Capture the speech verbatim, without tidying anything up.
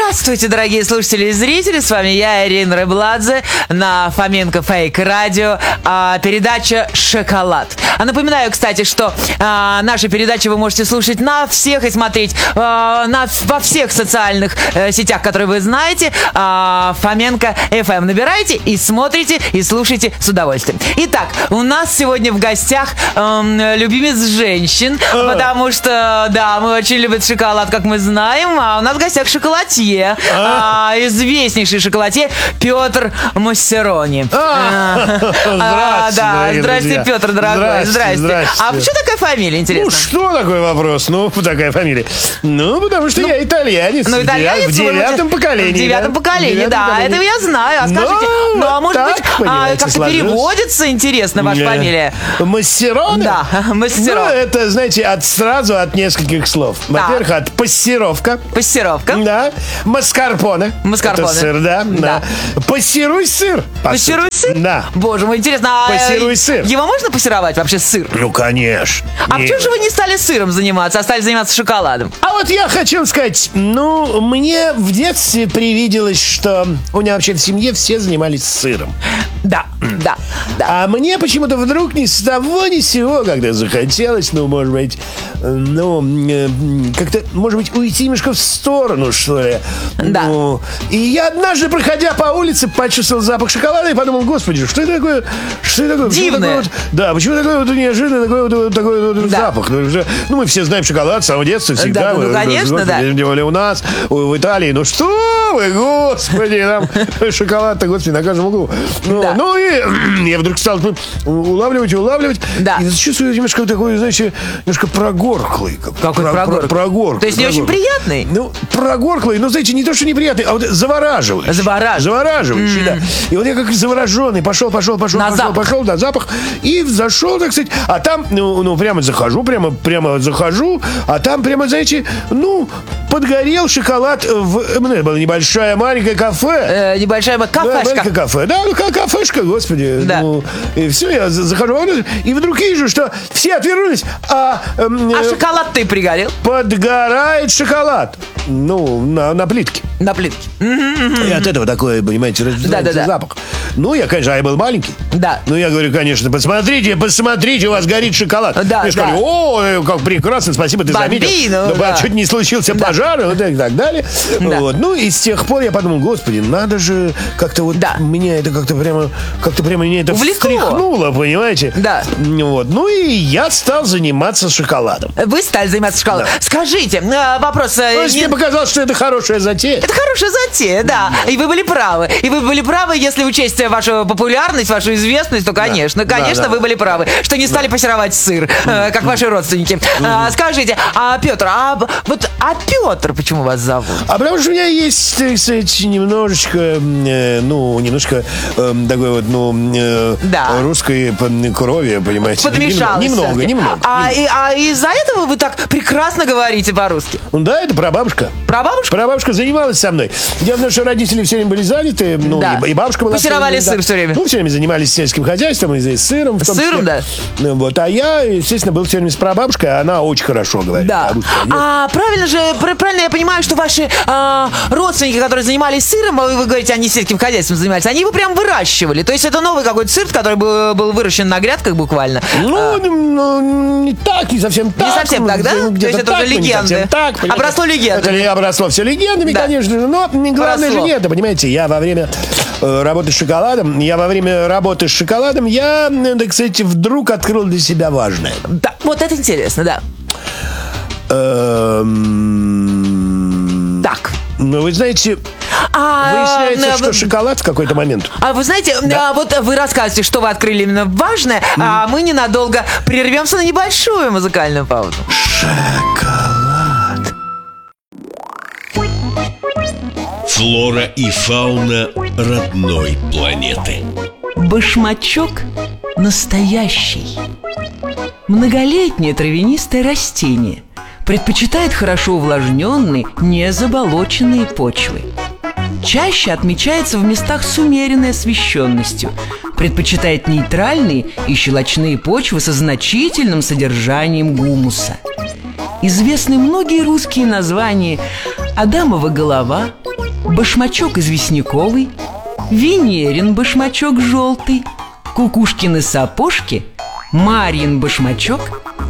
Здравствуйте, дорогие слушатели и зрители. С вами я, Ирина Рыбладзе, на Фоменко Фейк Радио. а, Передача «Шоколад». А напоминаю, кстати, что а, наши передачи вы можете слушать на всех и смотреть а, на, во всех социальных а, сетях, которые вы знаете. а, Фоменко эф эм набираете и смотрите, и слушайте с удовольствием. Итак, у нас сегодня в гостях а, любимец женщин, а. потому что, да, мы очень любим шоколад, как мы знаем. А у нас в гостях шоколадье, а. А, известнейший шоколадье Петр Массерони. А. А, да, здрасте, Петр, дорогой. Здрасте. Здрасте. А почему такая фамилия, интересно? Ну, что такой вопрос? Ну, такая фамилия. Ну, потому что ну, я итальянец. Ну, итальянец. В девятом поколении. В девятом да? поколении, да. Поколении. Это я знаю. А скажите, ну, ну а может быть, а, как-то сложилось. Переводится, интересно, ваша yeah. фамилия? Массерони? Да, Массерони. Ну, это, знаете, от, сразу от нескольких слов. Во-первых, от пассировка. Пассировка. Да. Маскарпоне. Маскарпоне. Это сыр, да. да. да. Пассируй сыр. Пассируй сыр? Да. Боже мой, интересно, а пассируй сыр. Его можно пассировать вообще, сыр? Ну, конечно. А почему же вы не стали сыром заниматься, а стали заниматься шоколадом? А вот я хочу сказать, ну, мне в детстве привиделось, что у меня вообще в семье все занимались сыром. Да, да, да. А мне почему-то вдруг ни с того ни с сего, когда захотелось, ну, может быть, ну, как-то, может быть, уйти немножко в сторону, что ли. Да. Ну, и я однажды, проходя по улице, почувствовал запах шоколада и подумал, господи, что это такое? Что это такое? Дивное. Вот, да, почему такой вот неожиданный такой вот, такой вот да. запах? Ну, мы все знаем шоколад с самого детства всегда. Да, ну, конечно, господи, да. Тем более у нас, в Италии. Ну, что вы, господи, там шоколад-то, господи, на каждом углу. Ну, да. ну и я вдруг стал улавливать и улавливать. Да. И чувствую немножко такой, знаете, немножко прогорклый. Какой про, прогорклый? Про, прогорклый? То есть не очень приятный? Ну, прогорклый, ну, знаете, не то, что неприятный, а вот завораживающий. Завораживающий. Завораживающий, mm. да. И вот я как завороженный пошел, пошел, пошел, на пошел, запах. пошел, да, запах. И зашел, так сказать, а там, ну, ну прямо захожу, прямо, прямо захожу, а там прямо, знаете, ну, подгорел шоколад в... Ну, это была небольшая маленькая кафе. Э, небольшая кафешка. Да, маленькая кафе. Да, ну, как кафешка, господи. Да. Ну, и все, я захожу, и вдруг вижу, что все отвернулись, а... Э, а шоколад ты пригорел? Подгорает шоколад. Ну, на, на плитке. На плитке. И от этого такой, понимаете, раздается да, да, запах. Да. Ну, я, конечно, я был маленький. Да. Ну, я говорю, конечно, посмотрите, посмотрите, у вас горит шоколад. Да, я да. говорю, о, как прекрасно, спасибо, ты Бомбину, заметил. да. Чуть не случился да. пожар, вот и так далее. Да. Вот. Ну, и с тех пор я подумал, господи, надо же как-то вот да. меня это как-то прямо, как-то прямо меня это увлекло. встряхнуло, понимаете? Да. Вот. Ну, и я стал заниматься шоколадом. Вы стали заниматься шоколадом. Да. Скажите, вопрос... Ну, не... Мне показалось, что это хорошая затея. Это хорошая затея, да. И вы были правы. И вы были правы, если учесть вашу популярность, вашу известность, то, конечно, да. конечно, да, да. вы были правы, что не стали да. пассеровать сыр, mm-hmm. как ваши родственники. Mm-hmm. А, скажите, а Петр, а вот а Петр почему вас зовут? А потому что у меня есть, кстати, немножечко, э, ну, немножко э, такой вот, ну, э, да. русской крови, понимаете? Подмешалось. Немного, немного. А, и, а из-за этого вы так прекрасно говорите по-русски? Да, это прабабушка. Прабабушка? Прабабушка занималась со мной. Дело в том, что родители все время были заняты, ну, да. и, и бабушка была... Пассеровали сыр да. все время. Ну, все время занимались сельским хозяйством, и с сыром в том Сыром, числе. да. Ну, вот. А я, естественно, был все время с прабабушкой, а она очень хорошо говорит. Да. А правильно же, правильно я понимаю, что ваши а, родственники, которые занимались сыром, а вы, вы говорите, они сельским хозяйством занимались, они его прям выращивали. То есть это новый какой-то сыр, который был, был выращен на грядках буквально. Ну, а. ну, не так, не совсем так. Не совсем так, да? То есть это так, уже легенды. Так, обросло легендами. Это обросло все легендами, да. конечно же. Но главное же нет, понимаете, я во время э, работы с шоколадом, я во время работы с шоколадом, я, так сказать, вдруг открыл для себя важное. Да, вот это интересно, да. Так. Ну, вы знаете, а, выясняется, а, что а, шоколад в какой-то момент. А вы знаете, да. а, вот вы рассказываете, что вы открыли именно важное, mm. а мы ненадолго прервемся на небольшую музыкальную паузу. Шоколад. Флора и фауна родной планеты. Башмачок настоящий. Многолетнее травянистое растение. Предпочитает хорошо увлажненные, незаболоченные почвы. Чаще отмечается в местах с умеренной освещенностью. Предпочитает нейтральные и щелочные почвы со значительным содержанием гумуса. Известны многие русские названия: Адамова голова, башмачок известняковый, Венерин башмачок желтый, Кукушкины сапожки, Марьин башмачок